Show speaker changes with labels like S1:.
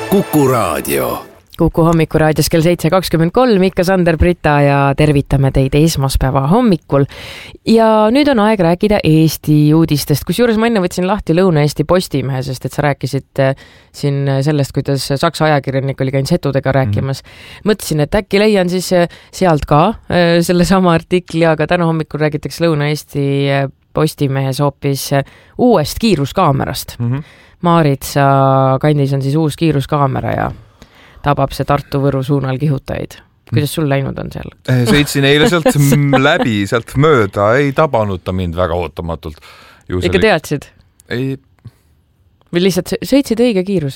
S1: Kuku Raadio.
S2: Kuku hommikuraadios kell 7.23, ikka Sander Brita ja tervitame teid esmaspäeva hommikul. Ja nüüd on aeg rääkida Eesti uudistest, kusjuures ma enne võtsin lahti Lõuna-Eesti Postimehe, sest et sa rääkisid siin sellest, kuidas Saksa ajakirjanik oli käinud setudega rääkimas. Mõtlesin, et äkki leian siis sealt ka selle sama artikli, aga täna hommikul räägitakse Lõuna-Eesti Postimehes hoopis uuest kiiruskaamerast. Maaritsa kandis on siis uus kiiruskaamera ja tabab see Tartu-Võru suunal kihutajaid. Kuidas sul läinud on seal?
S3: Sõitsin eile sealt läbi, sealt mööda. Ei tabanud ta mind väga ootamatult.
S2: Ikka teadsid?
S3: Ei.
S2: Või lihtsalt sõitsid õige kiirus?